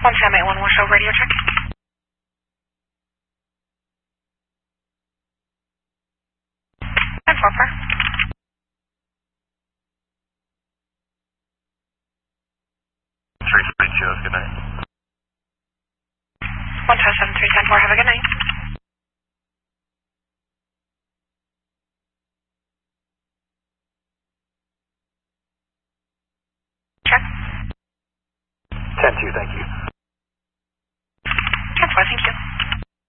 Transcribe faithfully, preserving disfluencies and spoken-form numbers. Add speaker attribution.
Speaker 1: one seven eight one, show radio check. ten four four.
Speaker 2: three three two, good night.
Speaker 1: one two seven three ten four, have a good night. Check.
Speaker 2: ten two, thank you.